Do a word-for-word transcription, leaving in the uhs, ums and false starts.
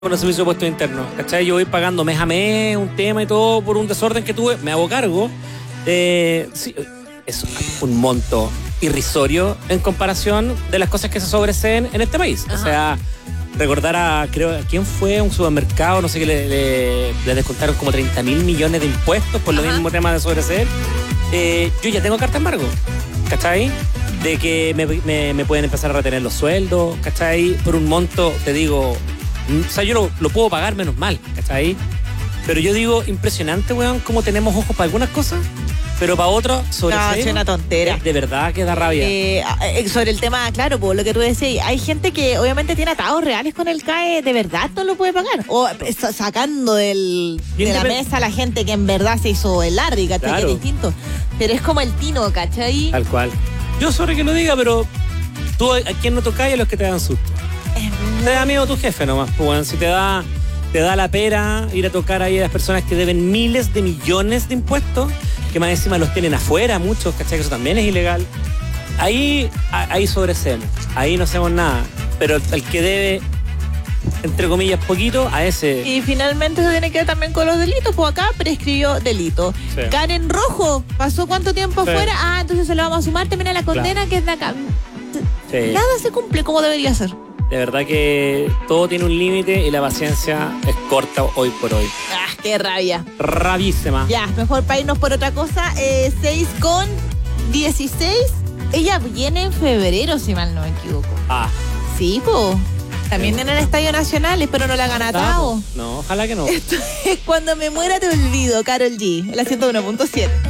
con el servicio de puestos internos, ¿cachai? Yo voy pagando mes a mes un tema y todo por un desorden que tuve, me hago cargo. Eh, sí, es un monto irrisorio en comparación de las cosas que se sobreseen en este país. Ajá. O sea, recordar a, creo, ¿a quién fue? Un supermercado, no sé qué, le, le, le descontaron como treinta mil millones de impuestos por lo mismo tema de sobreseer. Eh, yo ya tengo carta embargo, ¿cachai? De que me, me, me pueden empezar a retener los sueldos, ¿cachai? Por un monto, te digo... O sea, yo lo, lo puedo pagar menos mal, ¿cachai? Pero yo digo, impresionante, weón, cómo tenemos ojos para algunas cosas, pero para otros, sobre no, es una tontera. De verdad que da rabia. Eh, sobre el tema, claro, por lo que tú decías, hay gente que obviamente tiene atados reales con el C A E, de verdad no lo puede pagar. O sacando del, de la mesa a la gente que en verdad se hizo el larry, ¿cachai? Claro. Que es distinto. Pero es como el tino, ¿cachai? Tal cual. Yo sorry que lo diga, pero tú a quien no tocáis a los que te dan susto. Te da miedo tu jefe nomás, pues, bueno, si te da, te da la pera ir a tocar ahí a las personas que deben miles de millones de impuestos, que más encima los tienen afuera muchos, ¿cachai? Que eso también es ilegal. Ahí, ahí sobresemos, ahí no hacemos nada, pero el que debe, entre comillas, poquito, a ese... Y finalmente se tiene que ver también con los delitos, pues acá prescribió delito. Sí. Karen Rojo, ¿pasó cuánto tiempo sí. afuera? Ah, entonces se lo vamos a sumar, termina la condena, claro. Que es de acá. Sí. Nada se cumple como debería ser. De verdad que todo tiene un límite y la paciencia es corta hoy por hoy. ¡Ah, qué rabia! Rabísima. Ya, mejor para irnos por otra cosa. Eh, seis con dieciséis. Ella viene en febrero, si mal no me equivoco. Ah. Sí, po. También sí. En el Estadio Nacional, espero no la hagan atado. No, ojalá que no. Esto es Cuando me muera te olvido, Karol G. La ciento uno punto siete.